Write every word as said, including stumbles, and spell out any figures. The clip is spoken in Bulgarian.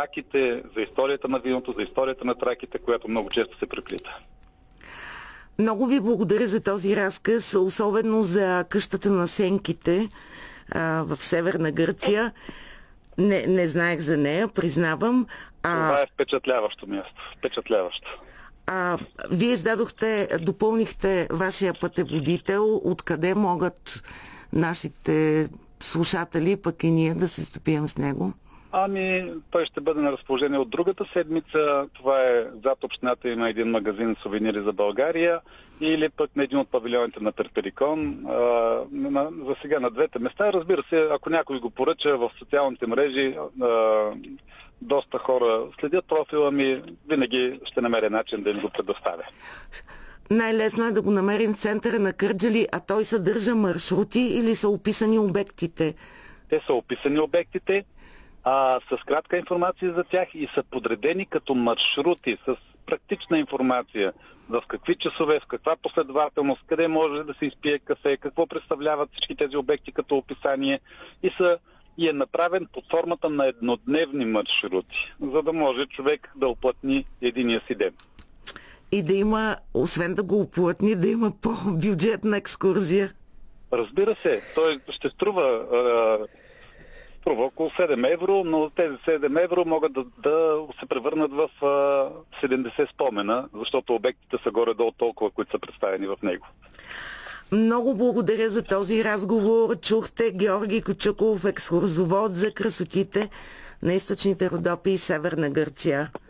траките, за историята на виното, за историята на траките, която много често се преплита. Много ви благодаря за този разказ, особено за къщата на сенките а, в Северна Гърция. Не, не знаех за нея, признавам. А... Това е впечатляващо място. Впечатляващо. А, вие издадохте, допълнихте вашия пътеводител. Откъде могат нашите слушатели, пък и ние, да се стопием с него? Ами, той ще бъде на разположение от другата седмица. Това е зад общината, има един магазин сувенири за България, или пък на един от павилионите на Перперикон. А, на, за сега на двете места. Разбира се, ако някой го поръча в социалните мрежи, а, доста хора следят профила ми, винаги ще намеря начин да им го предоставя. Най-лесно е да го намерим в центъра на Кърджали, а той съдържа маршрути или са описани обектите? Те са описани обектите, а, с кратка информация за тях и са подредени като маршрути с практична информация в какви часове, в каква последователност, къде може да се изпие кафе, какво представляват всички тези обекти като описание и, са, и е направен под формата на еднодневни маршрути, за да може човек да оплътни единия си ден. И да има, освен да го оплътни, да има по-бюджетна екскурзия. Разбира се, той ще струва, струва около седем евро, но тези седем евро могат да, да се превърнат в а, седемдесет спомена, защото обектите са горе-долу толкова, които са представени в него. Много благодаря за този разговор. Чухте Георги Кючуков, екскурзовод за красотите на източните Родопи и Северна Гърция.